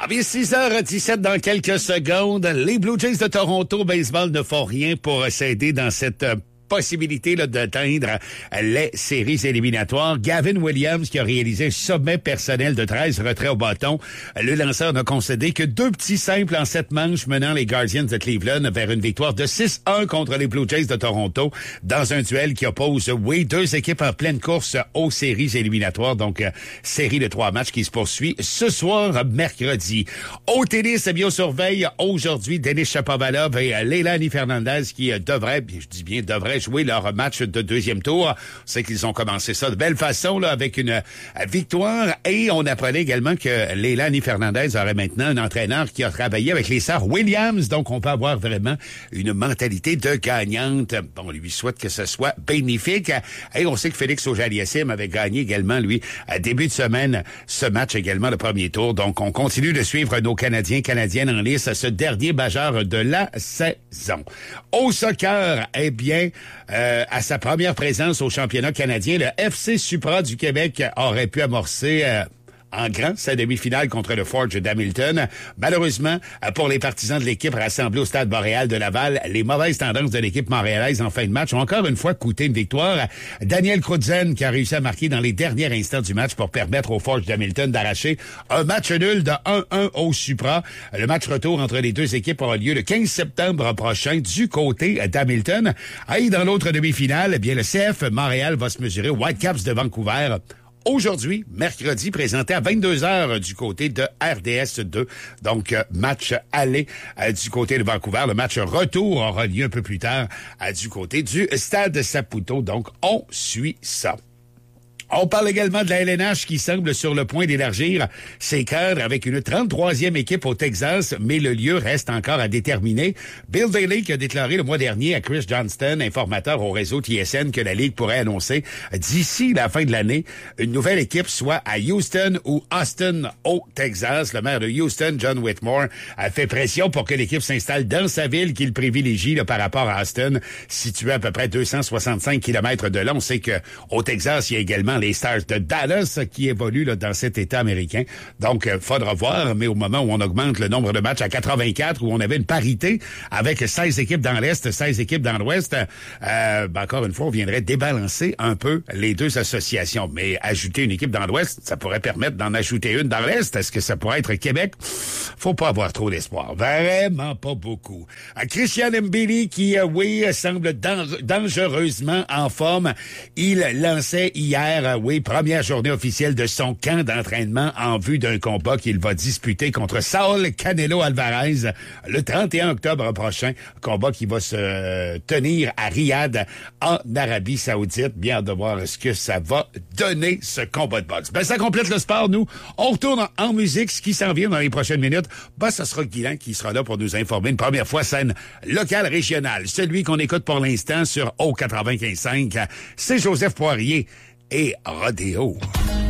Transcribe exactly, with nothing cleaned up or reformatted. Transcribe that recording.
Ah bien, six heures dix-sept dans quelques secondes. Les Blue Jays de Toronto baseball ne font rien pour s'aider dans cette euh, possibilité là, d'atteindre les séries éliminatoires. Gavin Williams, qui a réalisé un sommet personnel de treize retraits au bâton, le lanceur n'a concédé que deux petits simples en sept manches, menant les Guardians de Cleveland vers une victoire de six un contre les Blue Jays de Toronto dans un duel qui oppose, oui, deux équipes en pleine course aux séries éliminatoires. Donc, euh, série de trois matchs qui se poursuit ce soir, mercredi. Au tennis, eh bien, on surveille aujourd'hui Denis Shapovalov et Leilani Fernandez qui euh, devraient, je dis bien devraient, jouer leur match de deuxième tour. On sait qu'ils ont commencé ça de belle façon là avec une victoire et on apprenait également que Leilani Fernandez aurait maintenant un entraîneur qui a travaillé avec les sœurs Williams. Donc, on peut avoir vraiment une mentalité de gagnante. On lui souhaite que ce soit bénéfique. Et on sait que Félix Auger-Aliassime avait gagné également, lui, à début de semaine, ce match également, le premier tour. Donc, on continue de suivre nos Canadiens, Canadiennes en lice à ce dernier majeur de la saison. Au soccer, eh bien, Euh, à sa première présence au championnat canadien, le F C Supra du Québec aurait pu amorcer euh, en grand sa demi-finale contre le Forge d'Hamilton. Malheureusement, pour les partisans de l'équipe rassemblés au Stade Boréal de Laval, les mauvaises tendances de l'équipe montréalaise en fin de match ont encore une fois coûté une victoire. Daniel Krudzen qui a réussi à marquer dans les derniers instants du match pour permettre au Forge d'Hamilton d'arracher un match nul de un un au Supra. Le match retour entre les deux équipes aura lieu le quinze septembre prochain du côté d'Hamilton. Et dans l'autre demi-finale, eh bien le C F Montréal va se mesurer aux Whitecaps de Vancouver. Aujourd'hui, mercredi, présenté à vingt-deux heures du côté de R D S deux. Donc, euh, match aller euh, du côté de Vancouver. Le match retour aura lieu un peu plus tard euh, du côté du Stade Saputo. Donc, on suit ça. On parle également de la L N H qui semble sur le point d'élargir ses cadres avec une trente-troisième équipe au Texas, mais le lieu reste encore à déterminer. Bill Daly qui a déclaré le mois dernier à Chris Johnston, informateur au réseau T S N, que la Ligue pourrait annoncer d'ici la fin de l'année une nouvelle équipe, soit à Houston ou Austin au Texas. Le maire de Houston, John Whitmore, a fait pression pour que l'équipe s'installe dans sa ville qu'il privilégie là, par rapport à Austin, situé à peu près deux cent soixante-cinq kilomètres de là. On sait que au Texas, il y a également les Stars de Dallas qui évoluent là, dans cet État américain. Donc, euh, faudra voir, mais au moment où on augmente le nombre de matchs à quatre-vingt-quatre, où on avait une parité avec seize équipes dans l'Est, seize équipes dans l'Ouest, euh, ben, encore une fois, on viendrait débalancer un peu les deux associations. Mais ajouter une équipe dans l'Ouest, ça pourrait permettre d'en ajouter une dans l'Est. Est-ce que ça pourrait être Québec? Faut pas avoir trop d'espoir. Vraiment pas beaucoup. À Christian Mbili, qui, euh, oui, semble dang- dangereusement en forme. Il lançait hier oui, première journée officielle de son camp d'entraînement en vue d'un combat qu'il va disputer contre Saul Canelo Alvarez le trente et un octobre prochain. Combat qui va se tenir à Riyad, en Arabie Saoudite. Bien hâte de voir ce que ça va donner, ce combat de boxe. Ben, ça complète le sport, nous. On retourne en musique. Ce qui s'en vient dans les prochaines minutes, ben, ça sera Guylain qui sera là pour nous informer. Une première fois, scène locale régionale. Celui qu'on écoute pour l'instant sur O quatre-vingt-quinze cinq, c'est Joseph Poirier et Rodéo.